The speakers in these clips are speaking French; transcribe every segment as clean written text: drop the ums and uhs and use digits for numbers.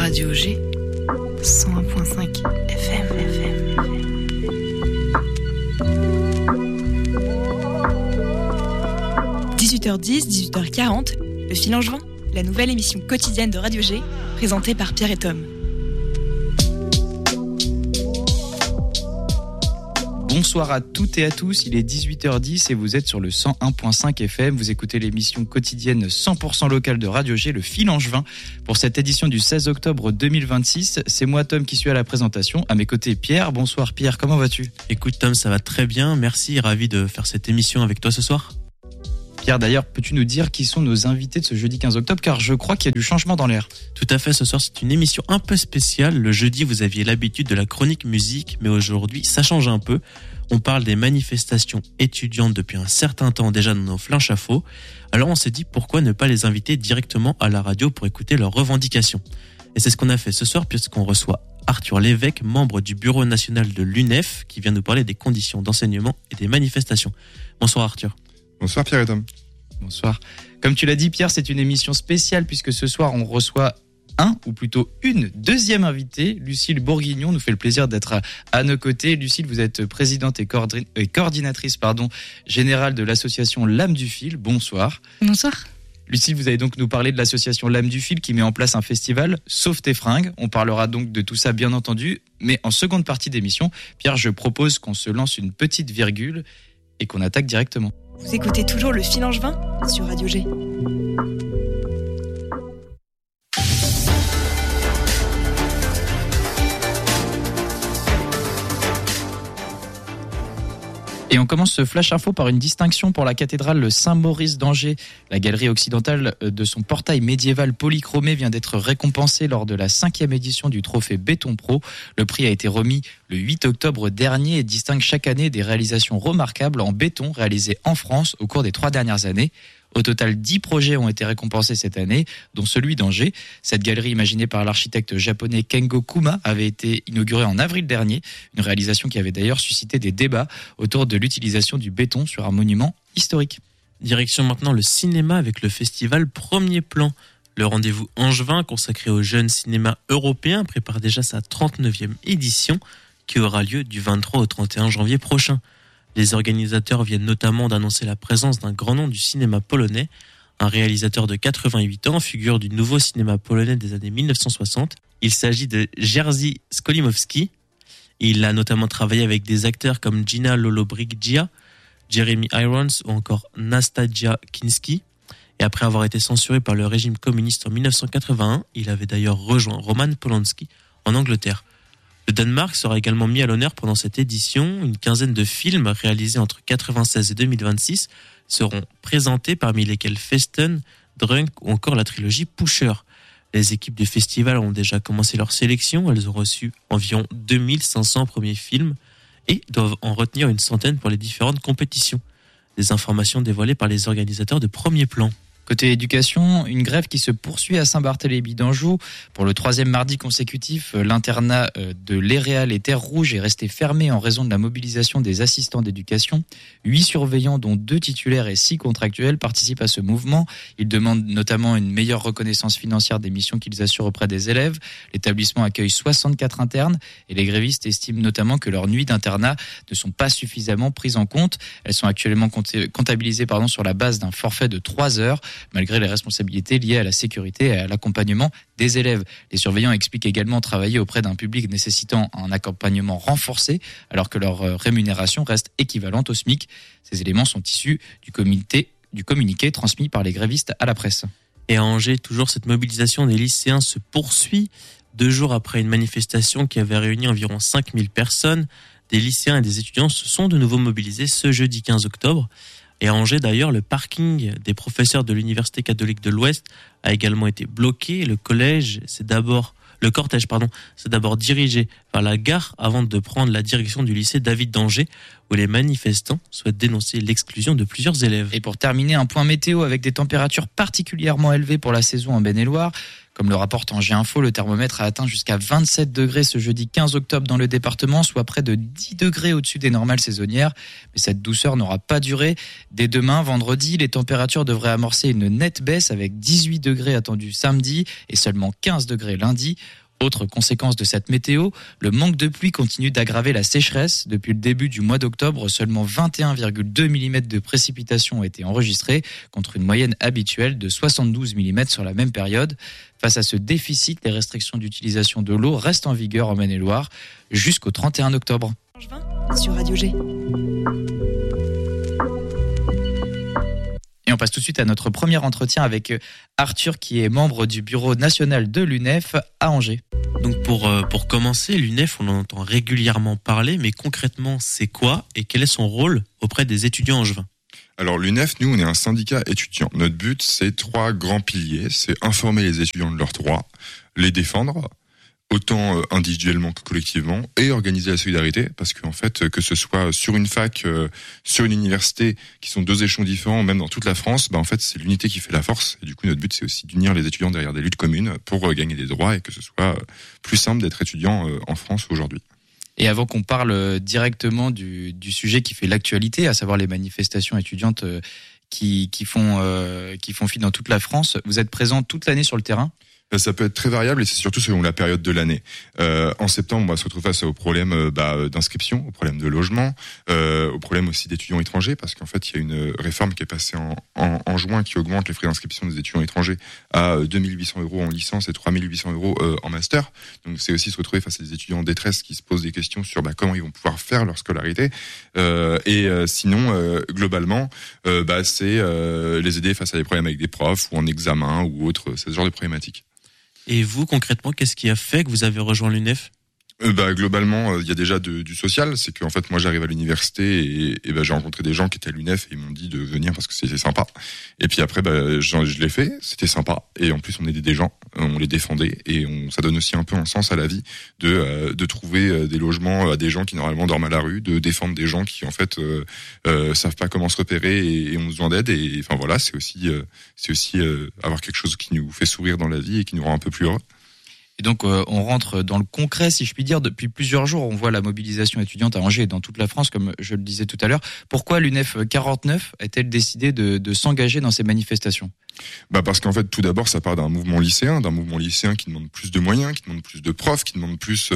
Radio G, 101.5 FM. 18h10, 18h40, le Fil Angevin, la nouvelle émission quotidienne de Radio G, présentée par Pierre et Tom. Bonsoir à toutes et à tous, il est 18h10 et vous êtes sur le 101.5 FM. Vous écoutez l'émission quotidienne 100% locale de Radio G, le Fil Angevin. Pour cette édition du 16 octobre 2026, c'est moi Tom qui suis à la présentation. À mes côtés Pierre. Bonsoir Pierre, comment vas-tu ? Écoute Tom, ça va très bien, merci, ravi de faire cette émission avec toi ce soir. Pierre, d'ailleurs, peux-tu nous dire qui sont nos invités de ce jeudi 15 octobre ? Car je crois qu'il y a du changement dans l'air. Tout à fait, ce soir c'est une émission un peu spéciale. Le jeudi, vous aviez l'habitude de la chronique musique, mais aujourd'hui, ça change un peu. On parle des manifestations étudiantes depuis un certain temps déjà dans nos flinches à faux. Alors on s'est dit pourquoi ne pas les inviter directement à la radio pour écouter leurs revendications. Et c'est ce qu'on a fait ce soir puisqu'on reçoit Arthur Lévesque, membre du bureau national de l'UNEF, qui vient nous parler des conditions d'enseignement et des manifestations. Bonsoir Arthur. Bonsoir Pierre et Tom. Bonsoir. Comme tu l'as dit Pierre, c'est une émission spéciale puisque ce soir on reçoit une deuxième invitée. Lucille Bourguignon nous fait le plaisir d'être à nos côtés. Lucille, vous êtes présidente et coordinatrice générale de l'association L'Âme du Fil. Bonsoir. Bonsoir. Lucille, vous allez donc nous parler de l'association L'Âme du Fil qui met en place un festival Sauve tes fringues. On parlera donc de tout ça bien entendu. Mais en seconde partie d'émission, Pierre, je propose qu'on se lance une petite virgule et qu'on attaque directement. Vous écoutez toujours le Fil Angevin sur Radio G. Et on commence ce flash info par une distinction pour la cathédrale Saint-Maurice d'Angers. La galerie occidentale de son portail médiéval polychromé vient d'être récompensée lors de la 5e édition du trophée Béton Pro. Le prix a été remis le 8 octobre dernier et distingue chaque année des réalisations remarquables en béton réalisées en France au cours des 3 dernières années. Au total, 10 projets ont été récompensés cette année, dont celui d'Angers. Cette galerie imaginée par l'architecte japonais Kengo Kuma avait été inaugurée en avril dernier, une réalisation qui avait d'ailleurs suscité des débats autour de l'utilisation du béton sur un monument historique. Direction maintenant le cinéma avec le festival Premier Plan. Le rendez-vous angevin consacré au jeune cinéma européen prépare déjà sa 39e édition qui aura lieu du 23 au 31 janvier prochain. Les organisateurs viennent notamment d'annoncer la présence d'un grand nom du cinéma polonais, un réalisateur de 88 ans, figure du nouveau cinéma polonais des années 1960. Il s'agit de Jerzy Skolimowski. Il a notamment travaillé avec des acteurs comme Gina Lollobrigida, Jeremy Irons ou encore Nastasia Kinski. Et après avoir été censuré par le régime communiste en 1981, il avait d'ailleurs rejoint Roman Polanski en Angleterre. Le Danemark sera également mis à l'honneur pendant cette édition. Une quinzaine de films réalisés entre 1996 et 2026 seront présentés, parmi lesquels Festen, Drunk ou encore la trilogie Pusher. Les équipes du festival ont déjà commencé leur sélection. Elles ont reçu environ 2500 premiers films et doivent en retenir une centaine pour les différentes compétitions. Des informations dévoilées par les organisateurs de Premier Plan. Côté éducation, une grève qui se poursuit à Saint-Barthélemy d'Anjou. Pour le 3e mardi consécutif, l'internat de l'Éréal et Terre Rouge est resté fermé en raison de la mobilisation des assistants d'éducation. 8 surveillants, dont 2 titulaires et 6 contractuels, participent à ce mouvement. Ils demandent notamment une meilleure reconnaissance financière des missions qu'ils assurent auprès des élèves. L'établissement accueille 64 internes et les grévistes estiment notamment que leurs nuits d'internat ne sont pas suffisamment prises en compte. Elles sont actuellement comptabilisées sur la base d'un forfait de 3 heures. Malgré les responsabilités liées à la sécurité et à l'accompagnement des élèves. Les surveillants expliquent également travailler auprès d'un public nécessitant un accompagnement renforcé, alors que leur rémunération reste équivalente au SMIC. Ces éléments sont issus du communiqué transmis par les grévistes à la presse. Et à Angers, toujours cette mobilisation des lycéens se poursuit. 2 jours après une manifestation qui avait réuni environ 5000 personnes, des lycéens et des étudiants se sont de nouveau mobilisés ce jeudi 15 octobre. Et à Angers, d'ailleurs, le parking des professeurs de l'Université catholique de l'Ouest a également été bloqué. Le cortège, c'est d'abord dirigé vers la gare avant de prendre la direction du lycée David d'Angers, où les manifestants souhaitent dénoncer l'exclusion de plusieurs élèves. Et pour terminer, un point météo avec des températures particulièrement élevées pour la saison en Maine-et-Loire. Comme le rapporte Angers Info, le thermomètre a atteint jusqu'à 27 degrés ce jeudi 15 octobre dans le département, soit près de 10 degrés au-dessus des normales saisonnières. Mais cette douceur n'aura pas duré. Dès demain, vendredi, les températures devraient amorcer une nette baisse avec 18 degrés attendus samedi et seulement 15 degrés lundi. Autre conséquence de cette météo, le manque de pluie continue d'aggraver la sécheresse. Depuis le début du mois d'octobre, seulement 21,2 mm de précipitations ont été enregistrés, contre une moyenne habituelle de 72 mm sur la même période. Face à ce déficit, les restrictions d'utilisation de l'eau restent en vigueur en Maine-et-Loire jusqu'au 31 octobre. Sur Radio G. Et on passe tout de suite à notre premier entretien avec Arthur, qui est membre du bureau national de l'UNEF à Angers. Donc pour commencer, l'UNEF, on en entend régulièrement parler, mais concrètement, c'est quoi et quel est son rôle auprès des étudiants angevins ? Alors l'UNEF, nous, on est un syndicat étudiant. Notre but, c'est 3 grands piliers. C'est informer les étudiants de leurs droits, les défendre, autant individuellement que collectivement, et organiser la solidarité, parce qu'en fait, que ce soit sur une fac, sur une université, qui sont 2 échelons différents, même dans toute la France, en fait, c'est l'unité qui fait la force. Et du coup, notre but, c'est aussi d'unir les étudiants derrière des luttes communes pour gagner des droits et que ce soit plus simple d'être étudiant en France aujourd'hui. Et avant qu'on parle directement du sujet qui fait l'actualité, à savoir les manifestations étudiantes qui font fi dans toute la France, vous êtes présent toute l'année sur le terrain ? Ça peut être très variable et c'est surtout selon la période de l'année. En septembre, on va se retrouver face aux problèmes d'inscription, aux problèmes de logement, aux problèmes aussi d'étudiants étrangers, parce qu'en fait, il y a une réforme qui est passée en juin qui augmente les frais d'inscription des étudiants étrangers à 2 800 € en licence et 3 800 € en master. Donc c'est aussi se retrouver face à des étudiants en détresse qui se posent des questions sur comment ils vont pouvoir faire leur scolarité. Sinon, globalement, c'est les aider face à des problèmes avec des profs ou en examen ou autre, c'est ce genre de problématiques. Et vous, concrètement, qu'est-ce qui a fait que vous avez rejoint l'UNEF ? Globalement, il y a déjà du social. C'est qu'en fait, moi, j'arrive à l'université et j'ai rencontré des gens qui étaient à l'UNEF et ils m'ont dit de venir parce que c'était sympa. Et puis après, je l'ai fait, c'était sympa. Et en plus, on aidait des gens, on les défendait et ça donne aussi un peu un sens à la vie de trouver des logements à des gens qui normalement dorment à la rue, de défendre des gens qui en fait savent pas comment se repérer et ont besoin d'aide. Et enfin voilà, c'est aussi avoir quelque chose qui nous fait sourire dans la vie et qui nous rend un peu plus heureux. Et donc, on rentre dans le concret, si je puis dire. Depuis plusieurs jours, on voit la mobilisation étudiante à Angers et dans toute la France, comme je le disais tout à l'heure. Pourquoi l'UNEF 49 a-t-elle décidé de s'engager dans ces manifestations ? Parce qu'en fait, tout d'abord, ça part d'un mouvement lycéen qui demande plus de moyens, qui demande plus de profs, qui demande plus,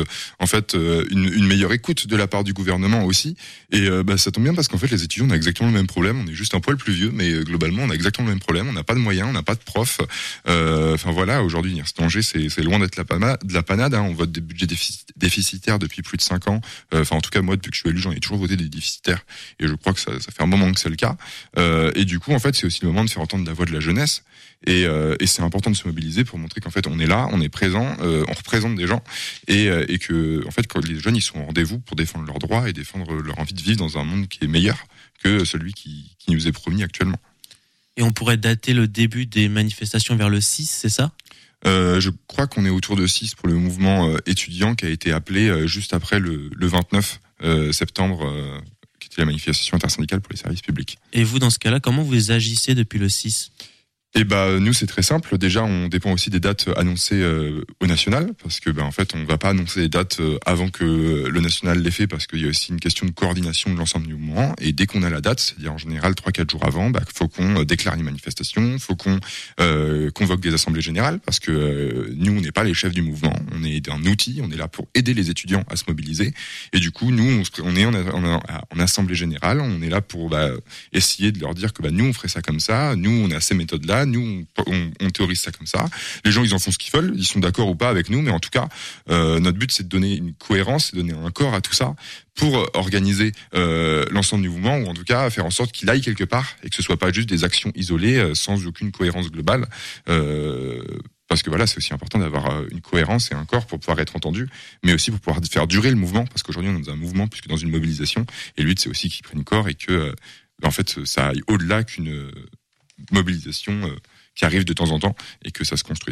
une meilleure écoute de la part du gouvernement aussi. Et ça tombe bien parce qu'en fait, les étudiants, on a exactement le même problème. On est juste un poil plus vieux, mais globalement, on a exactement le même problème. On n'a pas de moyens, on n'a pas de profs. Aujourd'hui, l'Université d'Angers, c'est loin d'être de la panade. On vote des budgets déficitaires depuis plus de 5 ans. En tout cas, moi, depuis que je suis élu, j'en ai toujours voté des déficitaires. Et je crois que ça fait un moment que c'est le cas. Et du coup, en fait, c'est aussi le moment de faire entendre la voix de la jeunesse. Et c'est important de se mobiliser pour montrer qu'en fait on est là, on est présent, on représente des gens et que en fait quand les jeunes ils sont au rendez-vous pour défendre leurs droits et défendre leur envie de vivre dans un monde qui est meilleur que celui qui nous est promis actuellement. Et on pourrait dater le début des manifestations vers le 6, c'est ça ? Je crois qu'on est autour de 6 pour le mouvement étudiant qui a été appelé juste après le 29 septembre. Qui était la manifestation intersyndicale pour les services publics. Et vous, dans ce cas-là, comment vous agissez depuis le 6 ? Nous, c'est très simple. Déjà, on dépend aussi des dates annoncées au national, parce que en fait, on va pas annoncer les dates avant que le national les fait, parce qu'il y a aussi une question de coordination de l'ensemble du mouvement. Et dès qu'on a la date, c'est-à-dire en général 3-4 jours avant, faut qu'on déclare une manifestation, faut qu'on convoque des assemblées générales, parce que nous, on n'est pas les chefs du mouvement, on est un outil, on est là pour aider les étudiants à se mobiliser. Et du coup, nous, on est en assemblée générale, on est là pour essayer de leur dire que nous, on ferait ça comme ça, nous, on a ces méthodes-là. Nous, on théorise ça comme ça. Les gens, ils en font ce qu'ils veulent. Ils sont d'accord ou pas avec nous, mais en tout cas, notre but, c'est de donner une cohérence, de donner un corps à tout ça pour organiser l'ensemble du mouvement, ou en tout cas faire en sorte qu'il aille quelque part et que ce soit pas juste des actions isolées sans aucune cohérence globale. Parce que c'est aussi important d'avoir une cohérence et un corps pour pouvoir être entendu, mais aussi pour pouvoir faire durer le mouvement, parce qu'aujourd'hui, on est dans un mouvement plus que dans une mobilisation. Et le but, c'est aussi qu'il prenne corps et que, ça aille au-delà qu'une mobilisation qui arrive de temps en temps et que ça se construise.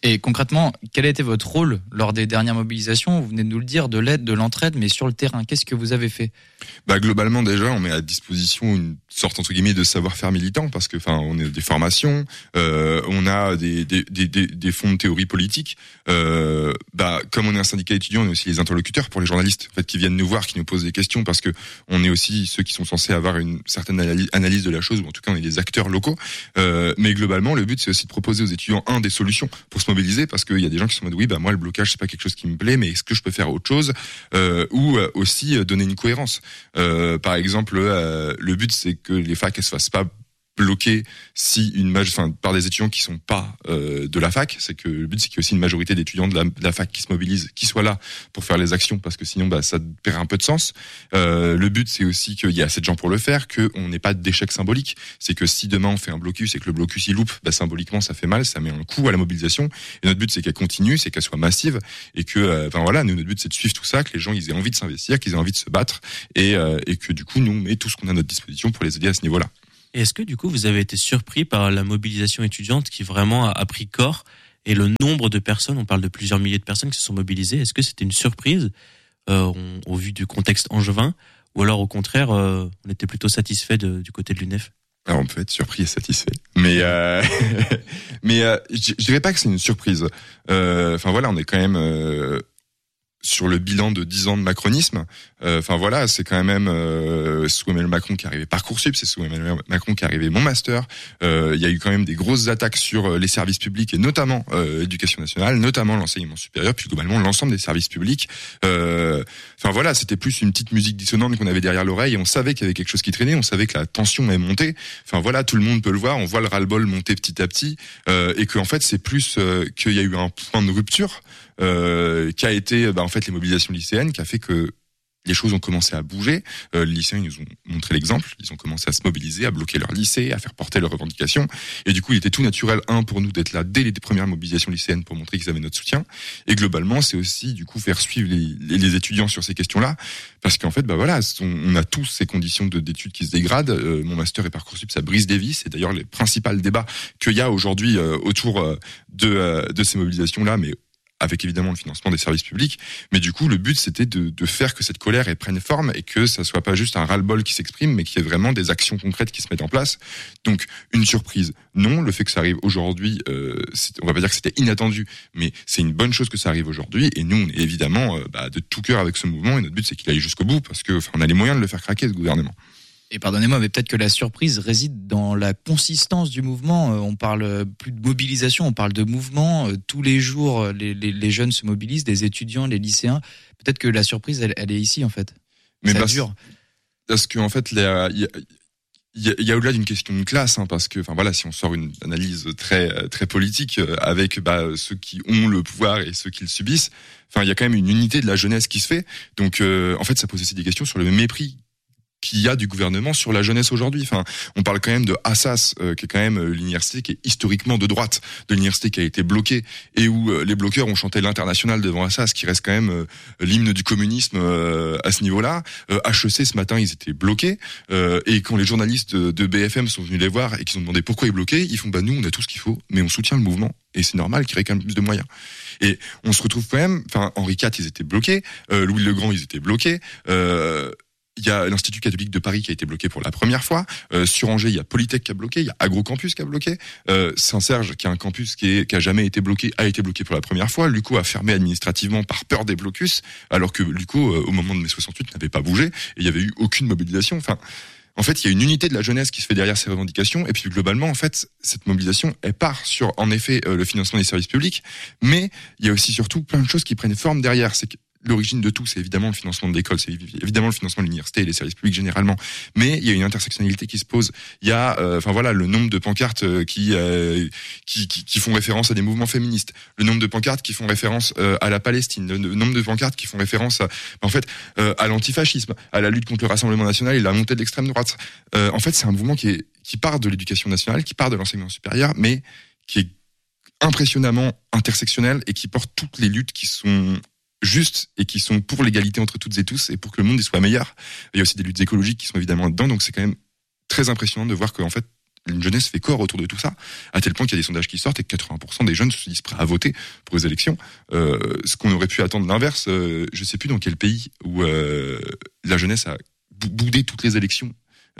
Et concrètement, quel a été votre rôle lors des dernières mobilisations ? Vous venez de nous le dire, de l'aide, de l'entraide, mais sur le terrain, qu'est-ce que vous avez fait ? Globalement, déjà, on met à disposition une sorte, entre guillemets, de savoir-faire militant, parce que, on a des formations, on a des fonds de théorie politique. Comme on est un syndicat étudiant, on est aussi les interlocuteurs pour les journalistes, en fait, qui viennent nous voir, qui nous posent des questions, parce que on est aussi ceux qui sont censés avoir une certaine analyse de la chose, ou en tout cas, on est des acteurs locaux. Mais globalement, le but, c'est aussi de proposer aux étudiants, des solutions pour se mobiliser, parce qu'il y a des gens qui sont en mode, oui, moi, le blocage, c'est pas quelque chose qui me plaît, mais est-ce que je peux faire autre chose, ou aussi donner une cohérence. Par exemple, le but, c'est que les facs, elles se fassent pas bloqué si par des étudiants qui sont pas de la fac. C'est que le but, c'est qu'il y ait aussi une majorité d'étudiants de la fac qui se mobilisent, qui soient là pour faire les actions, parce que sinon ça perd un peu de sens. Le but, c'est aussi qu'il y ait assez de gens pour le faire, qu'on n'ait pas d'échec symbolique. C'est que si demain on fait un blocus et que le blocus il loupe, symboliquement ça fait mal, ça met un coup à la mobilisation. Et notre but, c'est qu'elle continue, c'est qu'elle soit massive, et que nous, notre but, c'est de suivre tout ça, que les gens ils aient envie de s'investir, qu'ils aient envie de se battre, et que du coup nous on met tout ce qu'on a à notre disposition pour les aider à ce niveau-là. Et est-ce que du coup vous avez été surpris par la mobilisation étudiante qui vraiment a pris corps, et le nombre de personnes, on parle de plusieurs milliers de personnes qui se sont mobilisées, est-ce que c'était une surprise au vu du contexte angevin, ou alors au contraire on était plutôt satisfait du côté de l'UNEF ? Alors on peut être surpris et satisfait, mais je dirais pas que c'est une surprise. On est quand même sur le bilan de 10 ans de macronisme. C'est quand même sous Emmanuel Macron qui est arrivé Parcoursup, c'est sous Emmanuel Macron qui est arrivé mon master. Il y a eu quand même des grosses attaques sur les services publics, et notamment l'éducation nationale, notamment l'enseignement supérieur, puis globalement l'ensemble des services publics. C'était plus une petite musique dissonante qu'on avait derrière l'oreille, et on savait qu'il y avait quelque chose qui traînait, on savait que la tension est montée. Tout le monde peut le voir, on voit le ras-le-bol monter petit à petit, et que en fait c'est plus qu'il y a eu un point de rupture qui a été les mobilisations lycéennes, qui a fait que les choses ont commencé à bouger. Les lycéens, ils nous ont montré l'exemple. Ils ont commencé à se mobiliser, à bloquer leur lycée, à faire porter leurs revendications. Et du coup, il était tout naturel, pour nous d'être là dès les premières mobilisations lycéennes pour montrer qu'ils avaient notre soutien. Et globalement, c'est aussi, du coup, faire suivre les étudiants sur ces questions-là. Parce qu'en fait, on a tous ces conditions d'études qui se dégradent. Mon master et Parcoursup, ça brise des vies. C'est d'ailleurs les principaux débats qu'il y a aujourd'hui autour de ces mobilisations-là, mais avec évidemment le financement des services publics. Mais du coup, le but, c'était de faire que cette colère prenne forme, et que ça soit pas juste un ras-le-bol qui s'exprime, mais qu'il y ait vraiment des actions concrètes qui se mettent en place. Donc, une surprise, non. Le fait que ça arrive aujourd'hui, on va pas dire que c'était inattendu, mais c'est une bonne chose que ça arrive aujourd'hui. Et nous, on est évidemment de tout cœur avec ce mouvement, et notre but, c'est qu'il aille jusqu'au bout, parce que on a les moyens de le faire craquer, ce gouvernement. Et pardonnez-moi, mais peut-être que la surprise réside dans la consistance du mouvement. On parle plus de mobilisation, on parle de mouvement. Tous les jours, les jeunes se mobilisent, les étudiants, les lycéens. Peut-être que la surprise, elle est ici, en fait. Mais ça dure. Parce qu'en fait, il y a au-delà d'une question de classe, parce que, si on sort une analyse très, très politique avec ceux qui ont le pouvoir et ceux qui le subissent, il y a quand même une unité de la jeunesse qui se fait. Donc, en fait, ça pose aussi des questions sur le mépris qu'il y a du gouvernement sur la jeunesse aujourd'hui. On parle quand même de Assas, qui est quand même l'université qui est historiquement de droite, de l'université qui a été bloquée, et où les bloqueurs ont chanté l'Internationale devant Assas, qui reste quand même l'hymne du communisme à ce niveau-là. HEC, ce matin, ils étaient bloqués, et quand les journalistes de BFM sont venus les voir et qu'ils ont demandé pourquoi ils bloquaient, ils font nous, on a tout ce qu'il faut, mais on soutient le mouvement, et c'est normal qu'ils réclament plus de moyens. Et on se retrouve quand même, Henri IV, ils étaient bloqués, Louis le Grand, ils étaient bloqués, il y a l'Institut catholique de Paris qui a été bloqué pour la première fois. Sur Angers, il y a Polytech qui a bloqué, il y a Agrocampus qui a bloqué. Saint-Serge, qui est un campus qui a jamais été bloqué, a été bloqué pour la première fois. L'UCO a fermé administrativement par peur des blocus, alors que l'UCO, au moment de mai 68, n'avait pas bougé, et il y avait eu aucune mobilisation. En fait, il y a une unité de la jeunesse qui se fait derrière ces revendications, et puis globalement, en fait, cette mobilisation, elle part sur, en effet, le financement des services publics, mais il y a aussi surtout plein de choses qui prennent forme derrière. C'est que l'origine de tout, c'est évidemment le financement de l'école, c'est évidemment le financement de l'université et les services publics généralement. Mais il y a une intersectionnalité qui se pose. Il y a, le nombre de pancartes qui font référence à des mouvements féministes, le nombre de pancartes qui font référence à la Palestine, le nombre de pancartes qui font référence à l'antifascisme, à la lutte contre le Rassemblement national et la montée de l'extrême droite. En fait, c'est un mouvement qui part de l'éducation nationale, qui part de l'enseignement supérieur, mais qui est impressionnamment intersectionnel et qui porte toutes les luttes qui sont justes et qui sont pour l'égalité entre toutes et tous et pour que le monde y soit meilleur. Il y a aussi des luttes écologiques qui sont évidemment dedans, donc c'est quand même très impressionnant de voir qu'en fait une jeunesse fait corps autour de tout ça, à tel point qu'il y a des sondages qui sortent et que 80% des jeunes se disent prêts à voter pour les élections. Ce qu'on aurait pu attendre l'inverse, je sais plus dans quel pays où la jeunesse a boudé toutes les élections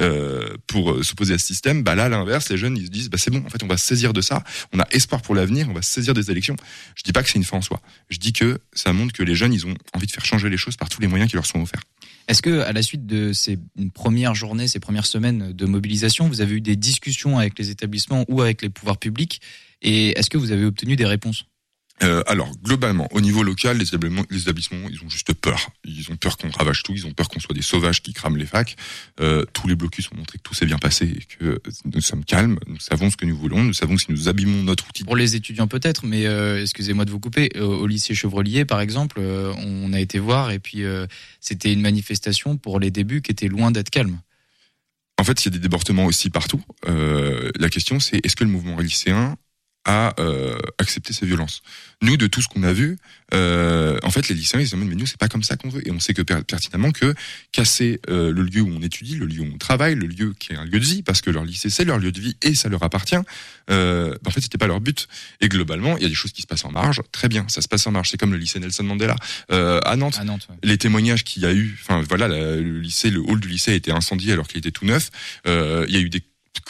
pour s'opposer à ce système. Là, à l'inverse, les jeunes ils se disent c'est bon, en fait on va se saisir de ça, on a espoir pour l'avenir, on va se saisir des élections. Je dis pas que c'est une fin en soi, je dis que ça montre que les jeunes ils ont envie de faire changer les choses par tous les moyens qui leur sont offerts. Est-ce que, à la suite de ces premières journées, ces premières semaines de mobilisation, vous avez eu des discussions avec les établissements ou avec les pouvoirs publics, et est-ce que vous avez obtenu des réponses ? Alors, globalement, au niveau local, les établissements, ils ont juste peur. Ils ont peur qu'on ravage tout, ils ont peur qu'on soit des sauvages qui crament les facs. Tous les blocus ont montré que tout s'est bien passé et que nous sommes calmes, nous savons ce que nous voulons, nous savons que si nous abîmons notre outil... Pour les étudiants peut-être, mais excusez-moi de vous couper, au lycée Chevrolier, par exemple, on a été voir, et puis c'était une manifestation pour les débuts qui était loin d'être calme. En fait, il y a des débordements aussi partout. La question, c'est est-ce que le mouvement lycéen à accepter ces violences. Nous, de tout ce qu'on a vu, en fait, les lycéens, ils se disent mais nous, c'est pas comme ça qu'on veut. Et on sait que pertinemment que casser le lieu où on étudie, le lieu où on travaille, le lieu qui est un lieu de vie, parce que leur lycée, c'est leur lieu de vie et ça leur appartient, en fait, c'était pas leur but. Et globalement, il y a des choses qui se passent en marge. Très bien, ça se passe en marge. C'est comme le lycée Nelson Mandela. À Nantes, ouais. Les témoignages qu'il y a eu, le hall du lycée a été incendié alors qu'il était tout neuf. Il y a eu des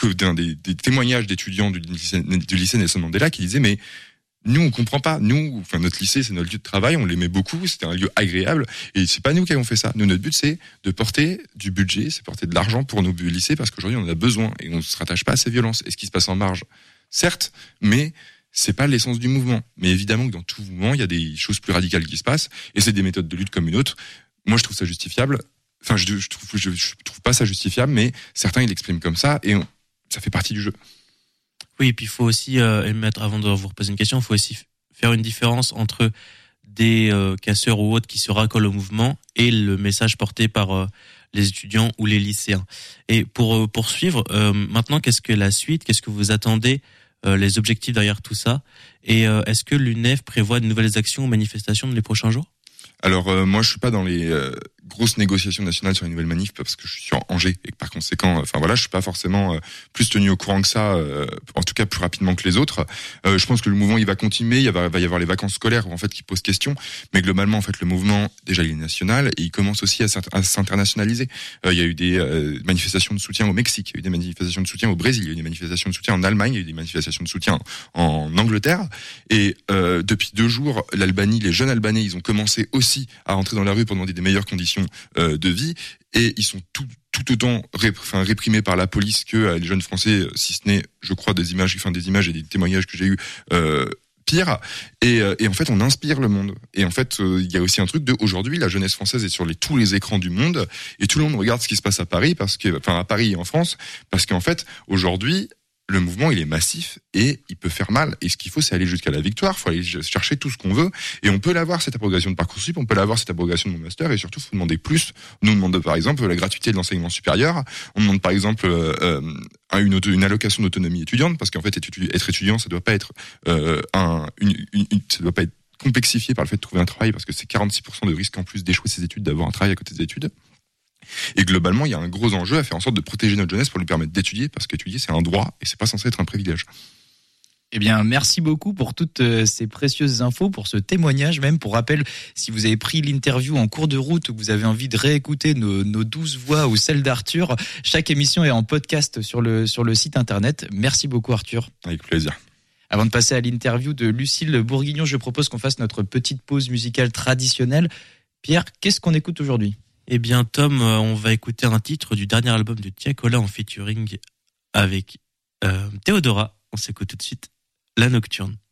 témoignages d'étudiants du lycée Nelson Mandela qui disaient mais nous on comprend pas, notre lycée c'est notre lieu de travail, on l'aimait beaucoup, c'était un lieu agréable et c'est pas nous qui avons fait ça. Nous, notre but c'est de porter du budget, c'est porter de l'argent pour nos lycées parce qu'aujourd'hui on en a besoin et on ne se rattache pas à ces violences. Et ce qui se passe en marge, certes, mais c'est pas l'essence du mouvement. Mais évidemment que dans tout mouvement il y a des choses plus radicales qui se passent et c'est des méthodes de lutte comme une autre. Moi je trouve ça justifiable. Enfin, je trouve pas ça justifiable, mais certains ils l'expriment comme ça et ça fait partie du jeu. Oui, et puis il faut aussi, avant de vous reposer une question, il faut aussi faire une différence entre des casseurs ou autres qui se raccolent au mouvement et le message porté par les étudiants ou les lycéens. Et pour poursuivre, maintenant, qu'est-ce que la suite ? Qu'est-ce que vous attendez, les objectifs derrière tout ça ? Et est-ce que l'UNEF prévoit de nouvelles actions ou manifestations dans les prochains jours ? Alors moi je suis pas dans les grosses négociations nationales sur les nouvelles manifs parce que je suis sur Angers et que par conséquent je suis pas forcément plus tenu au courant que ça, en tout cas plus rapidement que les autres. Je pense que le mouvement il va continuer, il va y avoir les vacances scolaires en fait qui posent question, mais globalement en fait le mouvement déjà il est national et il commence aussi à s'internationaliser. Il y a eu des manifestations de soutien au Mexique, il y a eu des manifestations de soutien au Brésil, il y a eu des manifestations de soutien en Allemagne, il y a eu des manifestations de soutien en Angleterre et depuis 2 jours l'Albanie, les jeunes Albanais ils ont commencé aussi à rentrer dans la rue pour demander des meilleures conditions de vie et ils sont tout autant réprimés par la police que les jeunes Français, si ce n'est, je crois, des images et des témoignages que j'ai eu pire. Et en fait, on inspire le monde. Et en fait, il y a aussi un truc de aujourd'hui, la jeunesse française est sur tous les écrans du monde et tout le monde regarde ce qui se passe à Paris à Paris et en France, parce qu'en fait, aujourd'hui, le mouvement, il est massif et il peut faire mal. Et ce qu'il faut, c'est aller jusqu'à la victoire. Il faut aller chercher tout ce qu'on veut. Et on peut l'avoir, cette abrogation de Parcoursup, on peut l'avoir, cette abrogation de mon master. Et surtout, il faut demander plus. Nous, on demande, par exemple, la gratuité de l'enseignement supérieur. On demande, par exemple, une allocation d'autonomie étudiante. Parce qu'en fait, être étudiant, ça doit pas être, ça doit pas être complexifié par le fait de trouver un travail. Parce que c'est 46% de risque en plus d'échouer ses études, d'avoir un travail à côté des études. Et globalement, il y a un gros enjeu à faire en sorte de protéger notre jeunesse pour lui permettre d'étudier, parce qu'étudier, c'est un droit et c'est pas censé être un privilège. Eh bien, merci beaucoup pour toutes ces précieuses infos, pour ce témoignage même. Pour rappel, si vous avez pris l'interview en cours de route ou que vous avez envie de réécouter nos 12 voix ou celle d'Arthur, chaque émission est en podcast sur le site internet. Merci beaucoup, Arthur. Avec plaisir. Avant de passer à l'interview de Lucille Bourguignon, je propose qu'on fasse notre petite pause musicale traditionnelle. Pierre, qu'est-ce qu'on écoute aujourd'hui ? Eh bien, Tom, on va écouter un titre du dernier album de Tiakola en featuring avec Théodora. On s'écoute tout de suite La Nocturne.